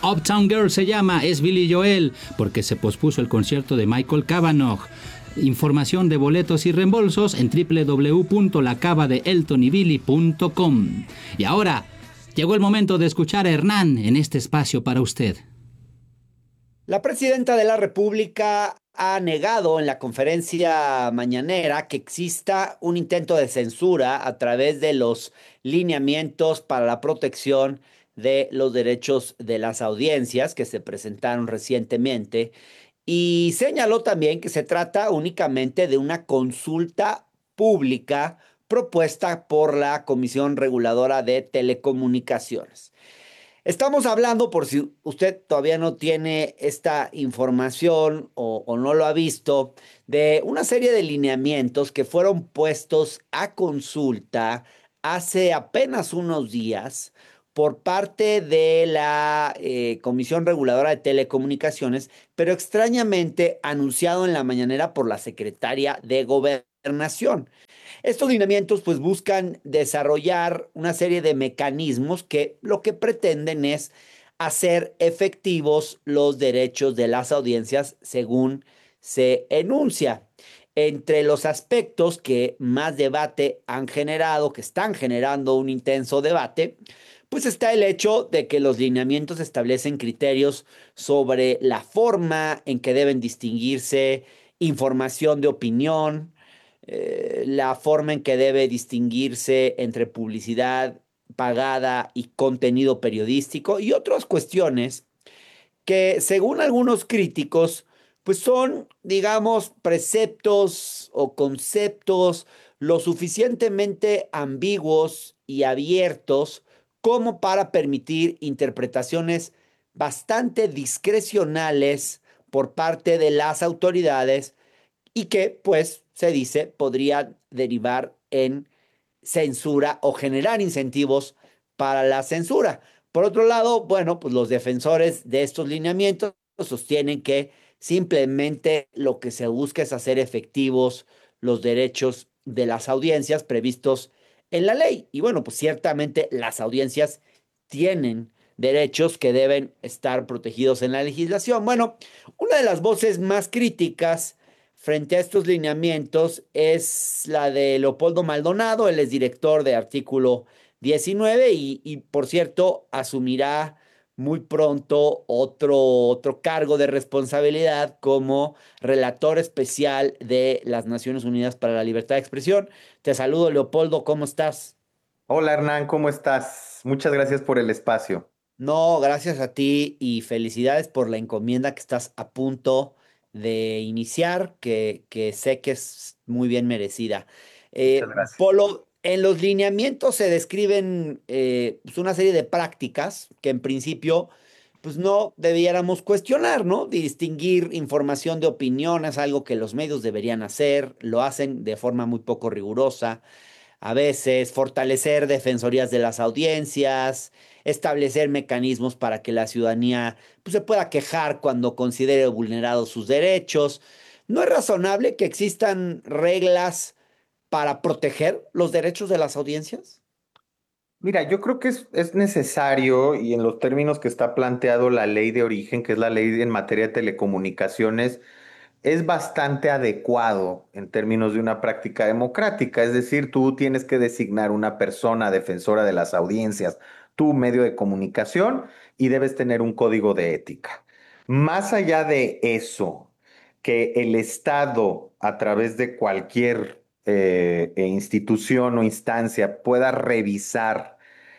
Uptown Girl se llama, es Billy Joel, porque se pospuso el concierto de Michael Cavanaugh. Información de boletos y reembolsos en www.lacavadeeltonybilly.com. Y ahora, llegó el momento de escuchar a Hernán en este espacio para usted. La presidenta de la República ha negado en la conferencia mañanera que exista un intento de censura a través de los lineamientos para la protección de los derechos de las audiencias que se presentaron recientemente y señaló también que se trata únicamente de una consulta pública propuesta por la Comisión Reguladora de Telecomunicaciones. Estamos hablando, por si usted todavía no tiene esta información o no lo ha visto, de una serie de lineamientos que fueron puestos a consulta hace apenas unos días por parte de la Comisión Reguladora de Telecomunicaciones, pero extrañamente anunciado en la mañanera por la secretaria de Gobernación. Estos lineamientos pues buscan desarrollar una serie de mecanismos que lo que pretenden es hacer efectivos los derechos de las audiencias según se enuncia. Entre los aspectos que más debate han generado, que están generando un intenso debate, pues está el hecho de que los lineamientos establecen criterios sobre la forma en que deben distinguirse información de opinión, la forma en que debe distinguirse entre publicidad pagada y contenido periodístico y otras cuestiones que según algunos críticos pues son, digamos, preceptos o conceptos lo suficientemente ambiguos y abiertos como para permitir interpretaciones bastante discrecionales por parte de las autoridades y que, pues, se dice, podría derivar en censura o generar incentivos para la censura. Por otro lado, bueno, pues los defensores de estos lineamientos sostienen que simplemente lo que se busca es hacer efectivos los derechos de las audiencias previstos en la ley. Y bueno, pues ciertamente las audiencias tienen derechos que deben estar protegidos en la legislación. Bueno, una de las voces más críticas frente a estos lineamientos es la de Leopoldo Maldonado, él es director de Artículo 19 y por cierto, asumirá muy pronto otro cargo de responsabilidad como relator especial de las Naciones Unidas para la Libertad de Expresión. Te saludo, Leopoldo, ¿cómo estás? Hola Hernán, ¿cómo estás? Muchas gracias por el espacio. No, gracias a ti y felicidades por la encomienda que estás a punto de iniciar, que sé que es muy bien merecida. Muchas gracias. Polo, en los lineamientos se describen pues una serie de prácticas que en principio pues no debiéramos cuestionar, ¿no? Distinguir información de opinión es algo que los medios deberían hacer, lo hacen de forma muy poco rigurosa a veces, fortalecer defensorías de las audiencias, establecer mecanismos para que la ciudadanía pues, se pueda quejar cuando considere vulnerados sus derechos. ¿No es razonable que existan reglas para proteger los derechos de las audiencias? Mira, yo creo que es necesario y en los términos que está planteado la ley de origen, que es la ley en materia de telecomunicaciones, es bastante adecuado en términos de una práctica democrática. Es decir, tú tienes que designar una persona defensora de las audiencias, tu medio de comunicación, y debes tener un código de ética. Más allá de eso, que el Estado, a través de cualquier institución o instancia, pueda revisar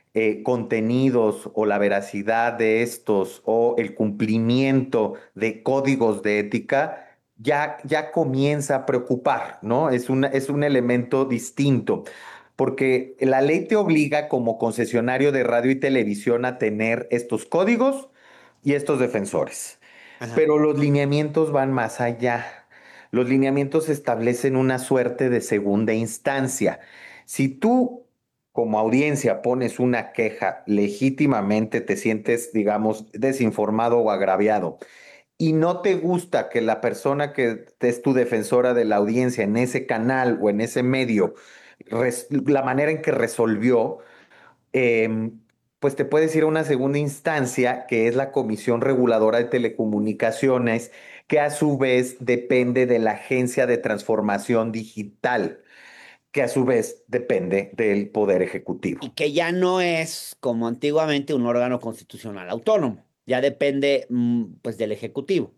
contenidos o la veracidad de estos o el cumplimiento de códigos de ética, ya comienza a preocupar, ¿no? Es un elemento distinto, porque la ley te obliga como concesionario de radio y televisión a tener estos códigos y estos defensores. Ajá. Pero los lineamientos van más allá. Los lineamientos establecen una suerte de segunda instancia. Si tú como audiencia pones una queja, legítimamente te sientes, digamos, desinformado o agraviado y no te gusta que la persona que es tu defensora de la audiencia en ese canal o en ese medio, la manera en que resolvió, eh, pues te puedes ir a una segunda instancia, que es la Comisión Reguladora de Telecomunicaciones, que a su vez depende de la Agencia de Transformación Digital, que a su vez depende del Poder Y Ejecutivo. que ya no es como antiguamente un órgano constitucional autónomo, ya depende pues del Ejecutivo.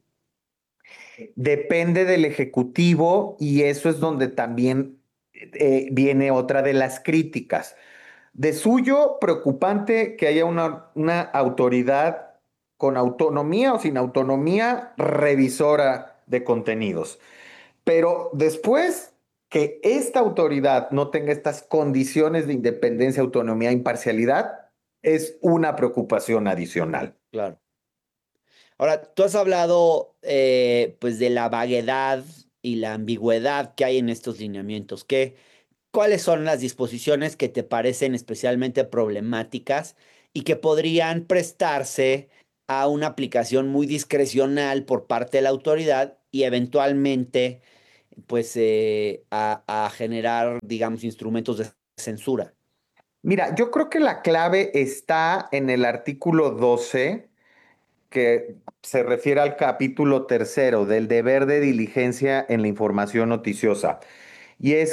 Depende del Ejecutivo y eso es donde también viene otra de las críticas. De suyo, preocupante que haya una autoridad con autonomía o sin autonomía revisora de contenidos. Pero después que esta autoridad no tenga estas condiciones de independencia, autonomía e imparcialidad, es una preocupación adicional. Claro. Ahora, tú has hablado pues de la vaguedad y la ambigüedad que hay en estos lineamientos. ¿Cuáles son las disposiciones que te parecen especialmente problemáticas y que podrían prestarse a una aplicación muy discrecional por parte de la autoridad y eventualmente pues a generar, digamos, instrumentos de censura? Mira, yo creo que la clave está en el artículo 12, que se refiere al capítulo tercero del deber de diligencia en la información noticiosa. Y es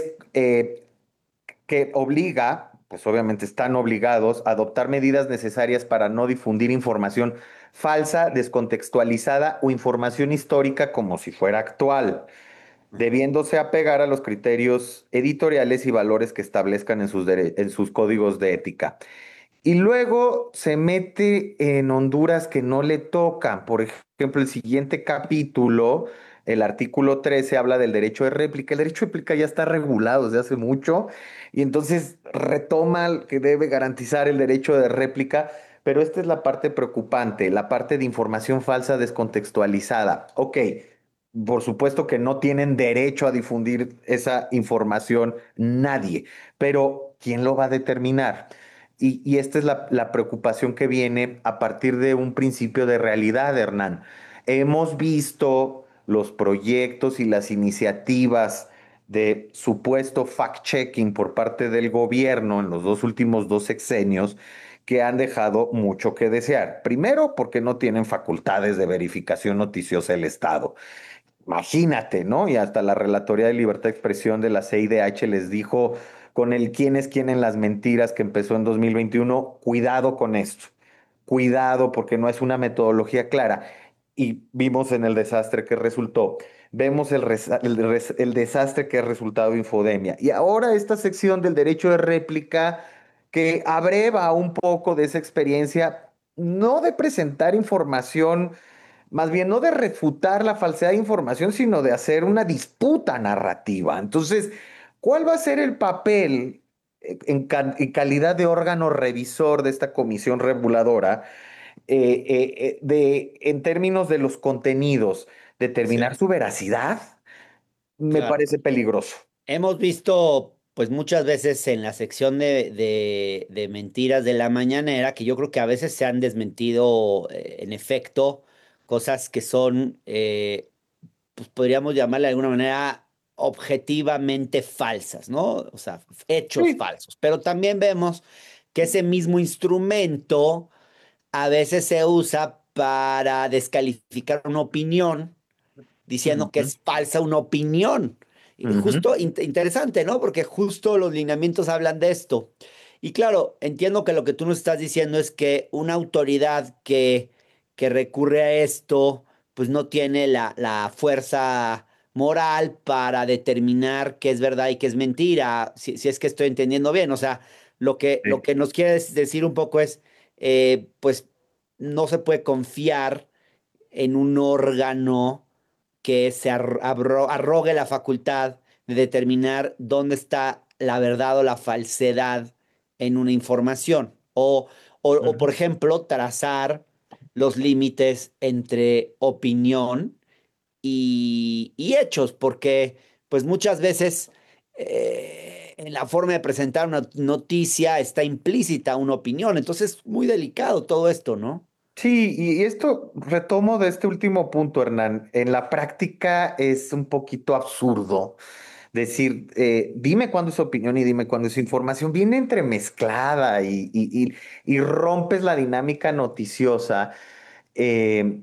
que obliga, pues obviamente están obligados a adoptar medidas necesarias para no difundir información falsa, descontextualizada o información histórica como si fuera actual, Ajá. debiéndose apegar a los criterios editoriales y valores que establezcan en sus códigos de ética. Y luego se mete en Honduras que no le tocan. Por ejemplo, el siguiente capítulo, el artículo 13, habla del derecho de réplica. El derecho de réplica ya está regulado desde hace mucho y entonces retoma que debe garantizar el derecho de réplica. Pero esta es la parte preocupante, la parte de información falsa descontextualizada. Ok, por supuesto que no tienen derecho a difundir esa información nadie, pero ¿quién lo va a determinar? Y esta es la preocupación que viene a partir de un principio de realidad, Hernán. Hemos visto los proyectos y las iniciativas de supuesto fact-checking por parte del gobierno en los últimos dos sexenios que han dejado mucho que desear. Primero, porque no tienen facultades de verificación noticiosa del Estado. Imagínate, ¿no? Y hasta la Relatoría de Libertad de Expresión de la CIDH les dijo con el quién es quién en las mentiras que empezó en 2021, cuidado con esto, cuidado porque no es una metodología clara. Y vimos en el desastre que resultó, vemos el desastre que ha resultado Infodemia. Y ahora esta sección del derecho de réplica que abreva un poco de esa experiencia, no de presentar información más bien no de refutar la falsedad de información, sino de hacer una disputa narrativa. Entonces, ¿cuál va a ser el papel en calidad de órgano revisor de esta comisión reguladora en términos de los contenidos? ¿Determinar Sí, su veracidad? Me claro. parece peligroso. Hemos visto, pues muchas veces en la sección de mentiras de la mañanera, que yo creo que a veces se han desmentido, en efecto, cosas que son, pues podríamos llamarle de alguna manera, objetivamente falsas, ¿no? O sea, hechos Sí. falsos. Pero también vemos que ese mismo instrumento a veces se usa para descalificar una opinión diciendo que Ujú, es falsa una opinión. Y ujú, justo interesante, ¿no? Porque justo los lineamientos hablan de esto. Y claro, entiendo que lo que tú nos estás diciendo es que una autoridad que recurre a esto, pues no tiene la fuerza moral para determinar qué es verdad y qué es mentira, si es que estoy entendiendo bien. O sea, lo sí. que nos quieres decir un poco es, pues no se puede confiar en un órgano que se arrogue la facultad de determinar dónde está la verdad o la falsedad en una información. O, Ujú. por ejemplo, trazar los límites entre opinión y hechos, porque pues muchas veces en la forma de presentar una noticia está implícita una opinión. Entonces, muy delicado todo esto, ¿no? Sí, y esto retomo de este último punto, Hernán. En la práctica es un poquito absurdo. Decir, dime cuándo es opinión y dime cuándo es información, viene entremezclada y rompes la dinámica noticiosa. eh,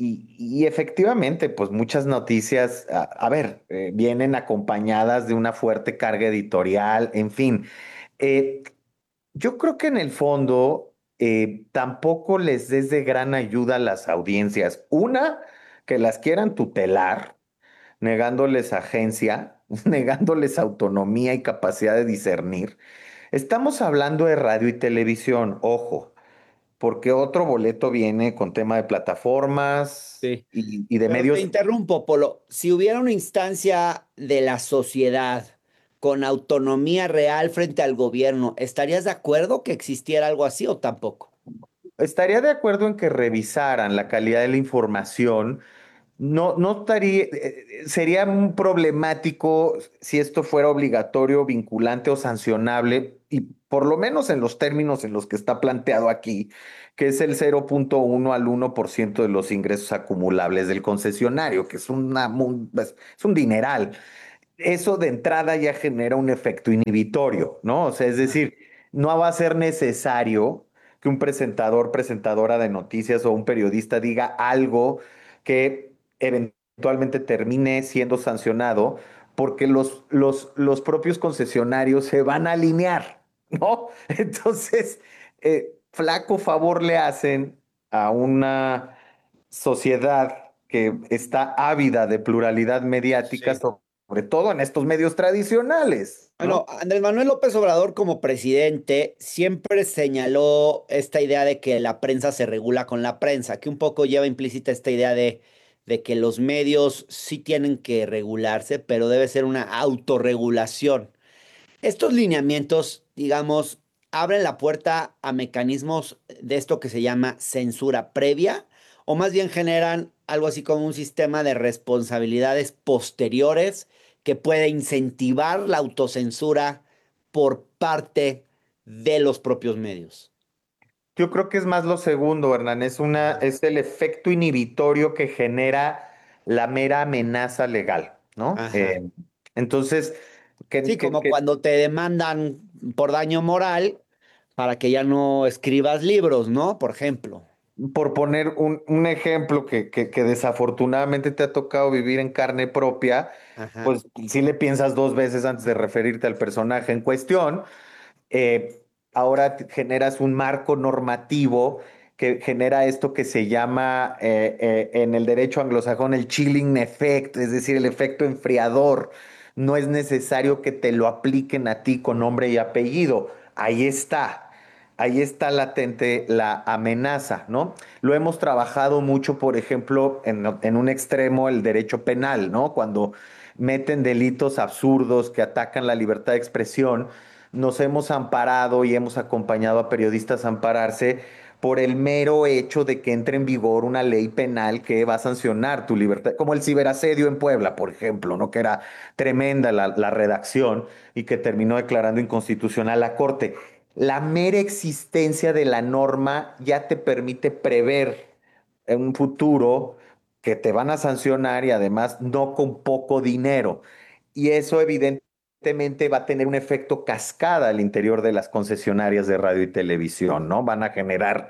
y efectivamente, pues muchas noticias, a ver, vienen acompañadas de una fuerte carga editorial, en fin. Eh, yo creo que en el fondo tampoco les des de gran ayuda a las audiencias. Una, que las quieran tutelar negándoles agencia, negándoles autonomía y capacidad de discernir. Estamos hablando de radio y televisión, ojo, porque otro boleto viene con tema de plataformas Sí. y de Pero te medios. interrumpo, Polo. Si hubiera una instancia de la sociedad con autonomía real frente al gobierno, ¿estarías de acuerdo que existiera algo así o tampoco? Estaría de acuerdo en que revisaran la calidad de la información. No, no estaría, sería un problemático si esto fuera obligatorio, vinculante o sancionable, y por lo menos en los términos en los que está planteado aquí, que es el 0,1 al 1% de los ingresos acumulables del concesionario, que es es un dineral. Eso de entrada ya genera un efecto inhibitorio, ¿no? O sea, es decir, no va a ser necesario que un presentador, presentadora de noticias o un periodista diga algo que eventualmente termine siendo sancionado porque los propios concesionarios se van a alinear, ¿no? Entonces, flaco favor le hacen a una sociedad que está ávida de pluralidad mediática, Sí. sobre todo en estos medios tradicionales, Bueno, ¿no? Andrés Manuel López Obrador como presidente siempre señaló esta idea de que la prensa se regula con la prensa, que un poco lleva implícita esta idea de que los medios sí tienen que regularse, pero debe ser una autorregulación. Estos lineamientos, digamos, abren la puerta a mecanismos de esto que se llama censura previa, o más bien generan algo así como un sistema de responsabilidades posteriores que puede incentivar la autocensura por parte de los propios medios. Yo creo que es más lo segundo, Hernán, Ajá. es el efecto inhibitorio que genera la mera amenaza legal, ¿no? Ajá. Entonces, Sí, como cuando te demandan por daño moral para que ya no escribas libros, ¿no? Por ejemplo. por poner un ejemplo que desafortunadamente te ha tocado vivir en carne propia, Ajá. pues sí le piensas dos veces antes de referirte al personaje en cuestión. Ahora generas un marco normativo que genera esto que se llama en el derecho anglosajón el chilling effect, es decir, el efecto enfriador. No es necesario que te lo apliquen a ti con nombre y apellido. Ahí está latente la amenaza, ¿no? Lo hemos trabajado mucho, por ejemplo, en un extremo el derecho penal, ¿no? Cuando meten delitos absurdos que atacan la libertad de expresión, nos hemos amparado y hemos acompañado a periodistas a ampararse por el mero hecho de que entre en vigor una ley penal que va a sancionar tu libertad, como el ciberasedio en Puebla, por ejemplo, ¿no? Que era tremenda la redacción y que terminó declarando inconstitucional la Corte. La mera existencia de la norma ya te permite prever en un futuro que te van a sancionar y además no con poco dinero. Y eso evidentemente va a tener un efecto cascada al interior de las concesionarias de radio y televisión, ¿no? Van a generar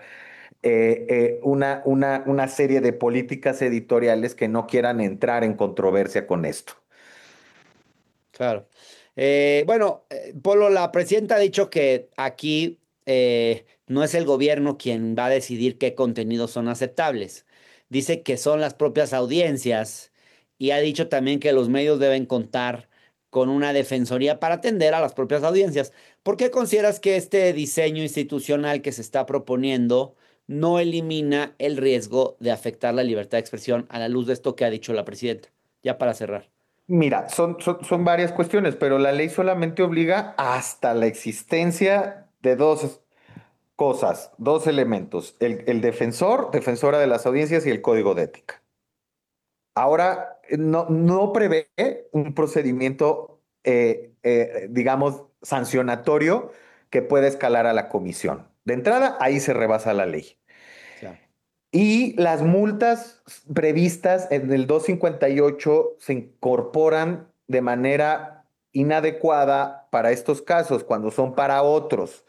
una serie de políticas editoriales que no quieran entrar en controversia con esto. Claro. Bueno, Polo, la presidenta ha dicho que aquí no es el gobierno quien va a decidir qué contenidos son aceptables. Dice que son las propias audiencias y ha dicho también que los medios deben contar con una defensoría para atender a las propias audiencias. ¿Por qué consideras que este diseño institucional que se está proponiendo no elimina el riesgo de afectar la libertad de expresión a la luz de esto que ha dicho la presidenta? Ya para cerrar. Mira, son varias cuestiones, pero la ley solamente obliga hasta la existencia de dos cosas, dos elementos, el defensor, defensora de las audiencias y el código de ética. Ahora, no prevé un procedimiento, digamos, sancionatorio que pueda escalar a la comisión. De entrada, ahí se rebasa la ley. Claro. Y las multas previstas en el 258 se incorporan de manera inadecuada para estos casos, cuando son para otros.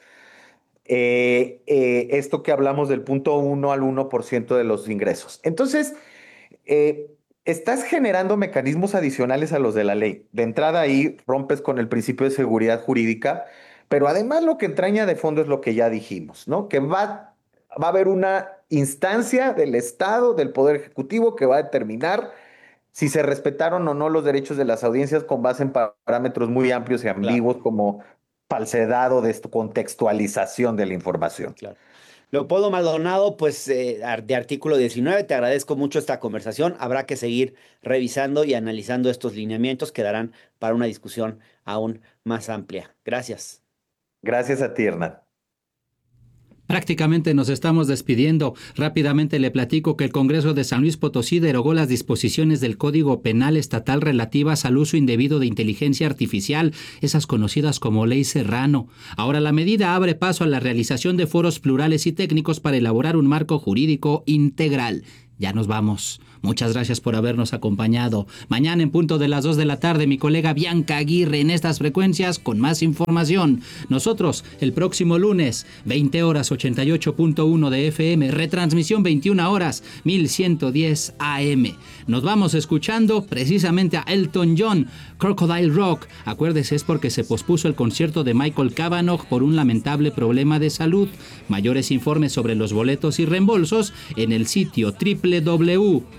Esto que hablamos del 0.1 al 1% de los ingresos. Entonces, eh, estás generando mecanismos adicionales a los de la ley. De entrada ahí rompes con el principio de seguridad jurídica, pero además lo que entraña de fondo es lo que ya dijimos, ¿no? Que va a haber una instancia del Estado, del Poder Ejecutivo, que va a determinar si se respetaron o no los derechos de las audiencias con base en parámetros muy amplios y Claro, ambiguos como falsedad o descontextualización de la información. claro. Leopoldo Maldonado, pues de Artículo 19, te agradezco mucho esta conversación. Habrá que seguir revisando y analizando estos lineamientos que darán para una discusión aún más amplia. Gracias. Gracias a ti, Hernán. Prácticamente nos estamos despidiendo. Rápidamente le platico que el Congreso de San Luis Potosí derogó las disposiciones del Código Penal Estatal relativas al uso indebido de inteligencia artificial, esas conocidas como Ley Serrano. Ahora la medida abre paso a la realización de foros plurales y técnicos para elaborar un marco jurídico integral. Ya nos vamos. Muchas gracias por habernos acompañado. Mañana en punto de las 2 de la tarde, mi colega Bianca Aguirre en estas frecuencias con más información. Nosotros, el próximo lunes, 20 horas 88.1 de FM, retransmisión 21 horas 1110 AM. Nos vamos escuchando precisamente a Elton John, Crocodile Rock. Acuérdese, es porque se pospuso el concierto de Michael Cavanagh por un lamentable problema de salud. Mayores informes sobre los boletos y reembolsos en el sitio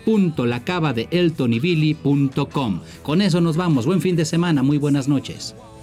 www.lacabadeeltonybilly.com. Con eso nos vamos. Buen fin de semana. Muy buenas noches.